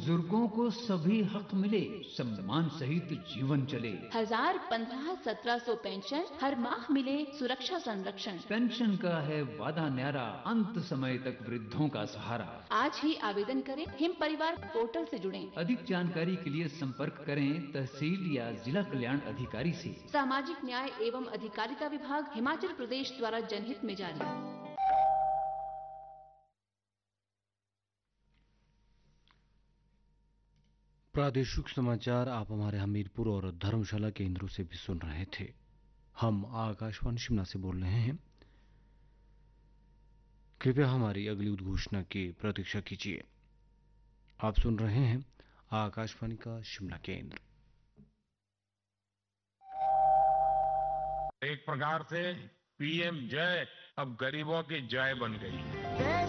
बुजुर्गों को सभी हक मिले, सम्मान सहित जीवन चले। 1015-1700 पेंशन, हर माह मिले सुरक्षा संरक्षण। पेंशन का है वादा न्यारा, अंत समय तक वृद्धों का सहारा। आज ही आवेदन करें, हिम परिवार पोर्टल से जुड़ें। अधिक जानकारी के लिए संपर्क करें तहसील या जिला कल्याण अधिकारी से। सामाजिक न्याय एवं अधिकारिता विभाग, हिमाचल प्रदेश द्वारा जनहित में जारी। प्रादेशिक समाचार आप हमारे हमीरपुर और धर्मशाला केंद्रों से भी सुन रहे थे। हम आकाशवाणी शिमला से बोल रहे हैं। कृपया हमारी अगली उद्घोषणा की प्रतीक्षा कीजिए। आप सुन रहे हैं आकाशवाणी का शिमला केंद्र। एक प्रकार से पीएम जय अब गरीबों की जय बन गई है।